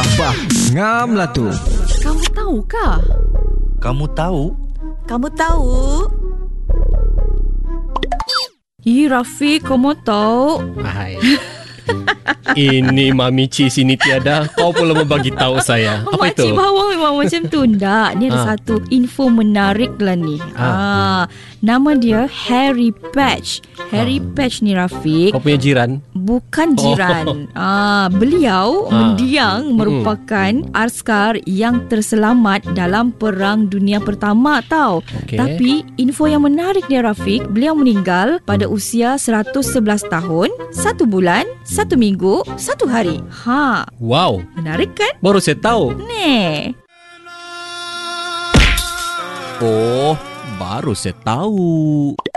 Bah, ngamlah tu. Kamu tahu kah? Kamu tahu? Kamu tahu? Rafiq, kamu tahu? Hai. Ini Mami Ci sini tiada. Kau pula membagi tahu saya. Apa itu? Makcik bawah memang macam tu. Tak, ni ada satu info menarik lah ni. Nama dia Harry Patch. Harry Patch ni, Rafiq, Kau punya jiran? bukan jiran. Beliau mendiang merupakan askar yang terselamat dalam Perang Dunia Pertama tau. Okey. Tapi info yang menarik dia, Rafiq, beliau meninggal pada usia 111 tahun, 1 bulan, 1 minggu, 1 hari. Wow, Menarik kan? baru saya tahu. Nih. Oh, baru saya tahu.